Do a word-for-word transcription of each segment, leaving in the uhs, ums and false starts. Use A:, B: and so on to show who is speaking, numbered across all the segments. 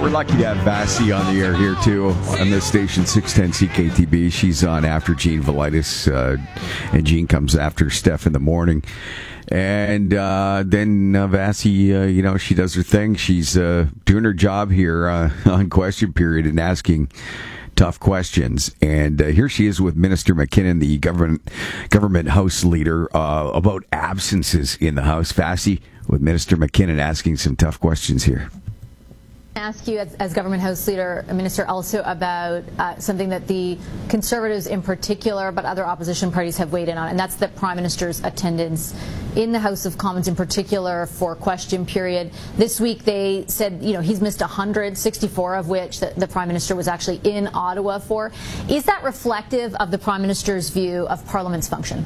A: we're lucky to have Vasi on the air here, too, on this station, six ten C K T B. She's on after Jean Velitis, uh, and Jean comes after Steph in the morning. And uh, then uh, Vasi, uh, you know, she does her thing. She's uh, doing her job here uh, on Question Period and asking tough questions. And uh, here she is with Minister McKinnon, the government government House leader, uh, about absences in the House. Vasi with Minister McKinnon asking some tough questions here.
B: Ask you as, as government House leader, Minister, also about uh, something that the Conservatives in particular, but other opposition parties have weighed in on, and that's the Prime Minister's attendance in the House of Commons, in particular for Question Period. This week they said, you know, he's missed one hundred sixty-four, of which the, the Prime Minister was actually in Ottawa for. Is that reflective of the Prime Minister's view of Parliament's function?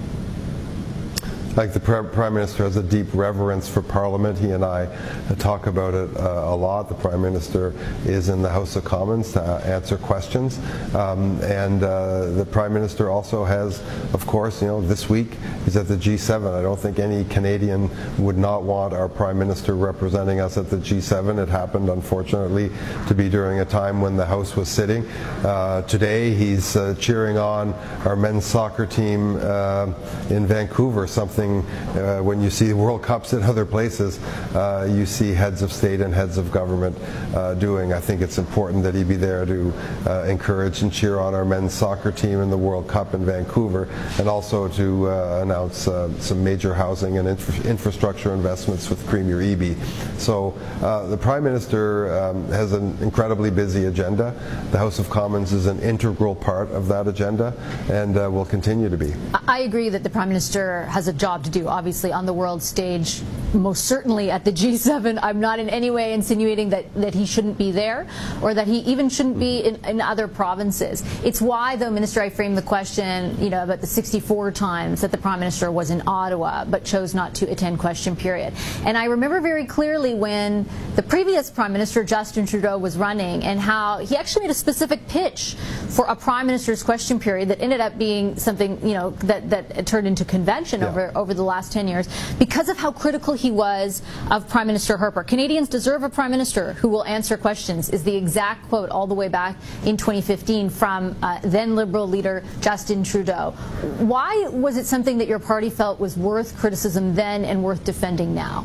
C: I think the Prime Minister has a deep reverence for Parliament. He and I talk about it uh, a lot. The Prime Minister is in the House of Commons to answer questions. Um, and uh, the Prime Minister also has, of course, you know, this week he's at the G seven. I don't think any Canadian would not want our Prime Minister representing us at the G seven. It happened, unfortunately, to be during a time when the House was sitting. Uh, today he's uh, cheering on our men's soccer team uh, in Vancouver, something Uh, when you see World Cups in other places, uh, you see heads of state and heads of government uh, doing. I think it's important that he be there to uh, encourage and cheer on our men's soccer team in the World Cup in Vancouver, and also to uh, announce uh, some major housing and infra infrastructure investments with Premier Eby. So uh, the Prime Minister um, has an incredibly busy agenda. The House of Commons is an integral part of that agenda, and uh, will continue to be.
B: I agree that the Prime Minister has a job to do, obviously, on the world stage, most certainly at the G seven. I'm not in any way insinuating that, that he shouldn't be there, or that he even shouldn't be in, in other provinces. It's why, though, Minister, I framed the question, you know, about the sixty-four times that the Prime Minister was in Ottawa but chose not to attend Question Period. And I remember very clearly when the previous Prime Minister, Justin Trudeau, was running, and how he actually made a specific pitch for a Prime Minister's Question Period that ended up being something, you know, that, that turned into convention yeah. over over the last ten years, because of how critical he was of Prime Minister Harper. Canadians deserve a Prime Minister who will answer questions, is the exact quote all the way back in twenty fifteen from uh, then Liberal leader Justin Trudeau. Why was it something that your party felt was worth criticism then and worth defending now?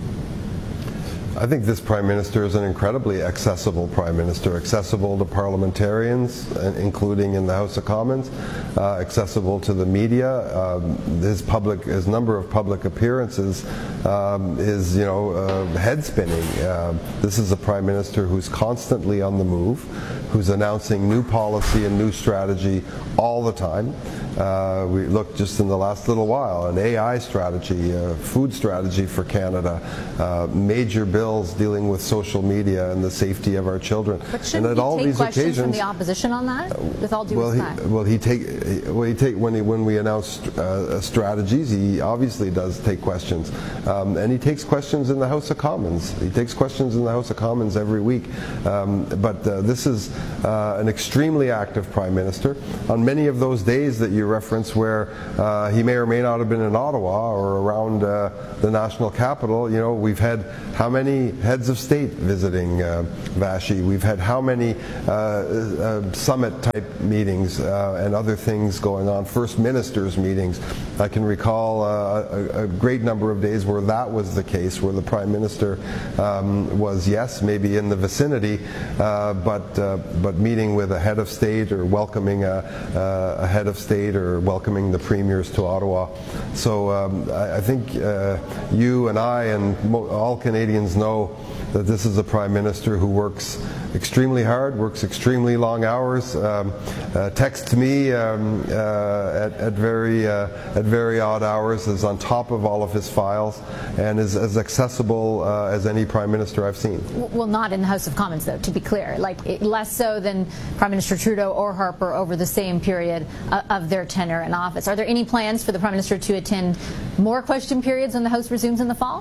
C: I think this Prime Minister is an incredibly accessible Prime Minister, accessible to parliamentarians, including in the House of Commons, uh, accessible to the media. Um, his public, his number of public appearances um, is, you know, uh, head spinning. Uh, this is a Prime Minister who's constantly on the move, who's announcing new policy and new strategy all the time. Uh, we looked just in the last little while, an A I strategy, a food strategy for Canada, uh, major bills dealing with social media and the safety of our children.
B: But shouldn't
C: and at
B: he
C: all
B: take
C: these
B: questions
C: occasions,
B: from the opposition on that? With all due
C: well,
B: respect.
C: he, well, he take well, he take when he when we announce uh, strategies, he obviously does take questions, um, and he takes questions in the House of Commons. He takes questions in the House of Commons every week. Um, but uh, this is uh, an extremely active Prime Minister. On many of those days that you reference where uh, he may or may not have been in Ottawa or around uh, the national capital, you know, we've had how many heads of state visiting uh, Vasi? We've had how many uh, uh, summit-type meetings uh, and other things going on, First Ministers meetings. I can recall uh, a, a great number of days where that was the case, where the Prime Minister um, was, yes, maybe in the vicinity, uh, but uh, but meeting with a head of state or welcoming a, a head of state or welcoming the premiers to Ottawa. So um, I, I think uh, you and I and mo all Canadians know that this is a Prime Minister who works extremely hard, works extremely long hours, um, uh, texts me um, uh, at, at very uh, at very odd hours, is on top of all of his files, and is as accessible uh, as any Prime Minister I've seen.
B: Well, not in the House of Commons, though, to be clear. Like, it, less so than Prime Minister Trudeau or Harper over the same period uh, of their tenure in office. Are there any plans for the Prime Minister to attend more question periods when the House resumes in the fall?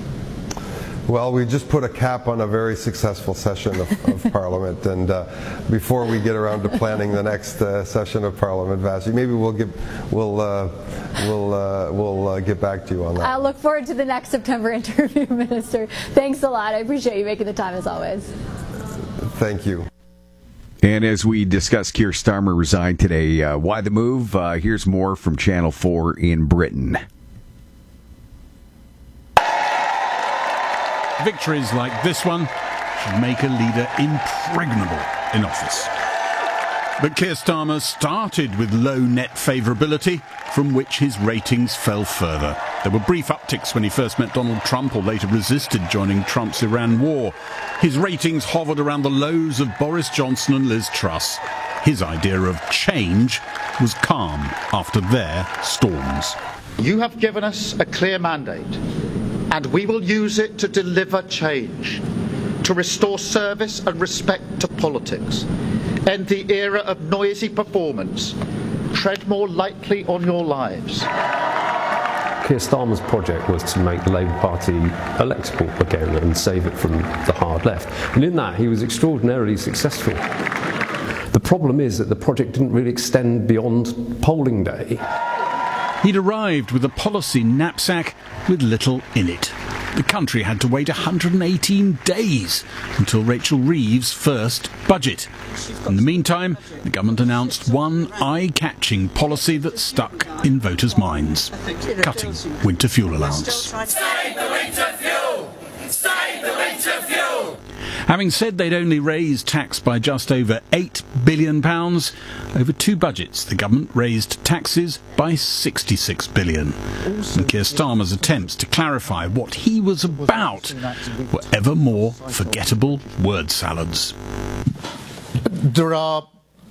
C: Well, we just put a cap on a very successful session of, of Parliament, and uh, before we get around to planning the next uh, session of Parliament, Vasi, maybe we'll give, we'll, uh, we'll, uh, we'll uh, get back to you on that.
B: I'll look forward to the next September interview, Minister. Thanks a lot. I appreciate you making the time as always.
C: Thank you.
A: And as we discussed, Keir Starmer resigned today. Uh, why the move? Uh, here's more from Channel four in Britain.
D: Victories like this one should make a leader impregnable in office. But Keir Starmer started with low net favourability, from which his ratings fell further. There were brief upticks when he first met Donald Trump or later resisted joining Trump's Iran war. His ratings hovered around the lows of Boris Johnson and Liz Truss. His idea of change was calm after their storms.
E: You have given us a clear mandate, and we will use it to deliver change, to restore service and respect to politics, end the era of noisy performance, tread more lightly on your lives.
F: Keir Starmer's project was to make the Labour Party electable again and save it from the hard left. And in that, he was extraordinarily successful. The problem is that the project didn't really extend beyond polling day.
D: He'd arrived with a policy knapsack with little in it. The country had to wait one hundred eighteen days until Rachel Reeves' first budget. In the meantime, the government announced one eye-catching policy that stuck in voters' minds: cutting winter fuel allowance.
G: Save the winter fuel! Save the winter fuel!
D: Having said they'd only raised tax by just over eight billion pounds, over two budgets the government raised taxes by sixty-six billion pounds. And Keir Starmer's attempts to clarify what he was about were ever more forgettable word salads.
E: There are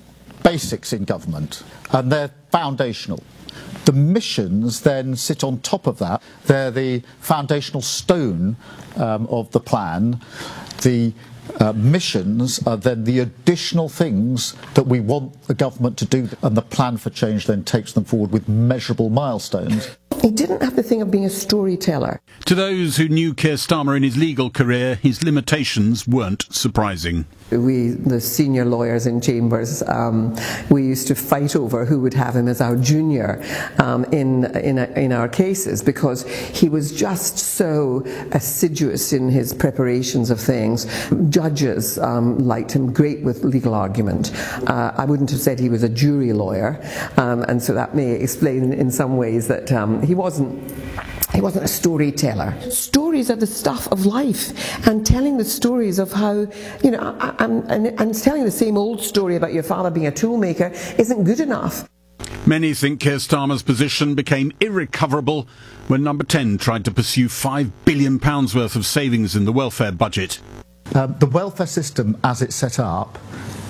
E: basics in government, and they're foundational. The missions then sit on top of that. They're the foundational stone um, of the plan. The uh, missions are then the additional things that we want the government to do, and the plan for change then takes them forward with measurable milestones.
H: He didn't have the thing of being a storyteller.
D: To those who knew Keir Starmer in his legal career, his limitations weren't surprising.
H: We, the senior lawyers in Chambers, um, we used to fight over who would have him as our junior um, in, in, a, in our cases, because he was just so assiduous in his preparations of things. Judges um, liked him great with legal argument. Uh, I wouldn't have said he was a jury lawyer, um, and so that may explain in some ways that um, he wasn't He wasn't a storyteller. Stories are the stuff of life, and telling the stories of how, you know, and, and, and telling the same old story about your father being a toolmaker isn't good enough.
D: Many think Keir Starmer's position became irrecoverable when Number ten tried to pursue five billion pounds worth of savings in the welfare budget.
E: Um, the welfare system as it's set up,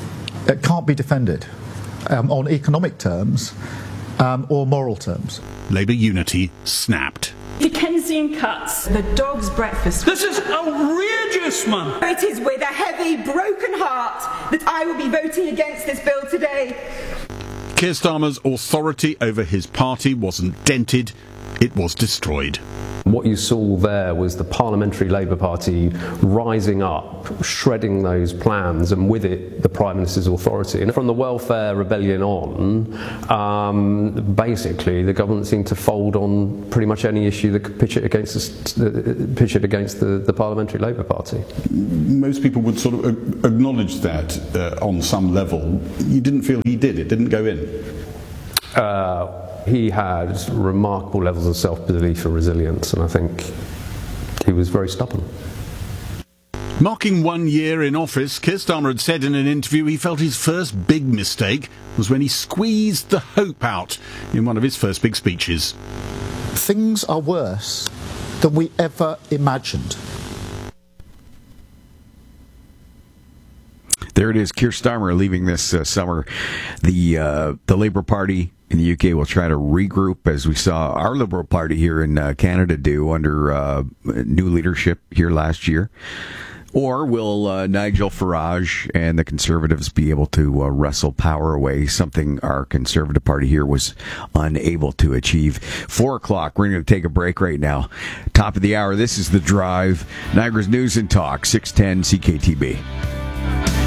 E: it can't be defended um, on economic terms um, or moral terms.
D: Labour unity snapped.
I: Dickensian cuts.
J: The dog's breakfast.
I: This is outrageous, man.
J: It is with a heavy, broken heart that I will be voting against this bill today.
D: Keir Starmer's authority over his party wasn't dented, it was destroyed.
F: What you saw there was the Parliamentary Labour Party rising up, shredding those plans, and with it the Prime Minister's authority. And from the welfare rebellion on, um, basically the government seemed to fold on pretty much any issue that could pitch it against the, pitch it against the, the Parliamentary Labour Party.
K: Most people would sort of acknowledge that uh, on some level. You didn't feel he did, it didn't go in?
F: Uh, He had remarkable levels of self-belief and resilience, and I think he was very stubborn.
D: Marking one year in office, Keir Starmer had said in an interview he felt his first big mistake was when he squeezed the hope out in one of his first big speeches.
E: Things are worse than we ever imagined.
A: There it is, Keir Starmer leaving this uh, summer. The uh, the Labour Party in the U K will try to regroup, as we saw our Liberal Party here in uh, Canada do under uh, new leadership here last year. Or will uh, Nigel Farage and the Conservatives be able to uh, wrestle power away, something our Conservative Party here was unable to achieve? Four o'clock, we're going to take a break right now. Top of the hour, this is The Drive, Niagara's News and Talk, six ten C K T B.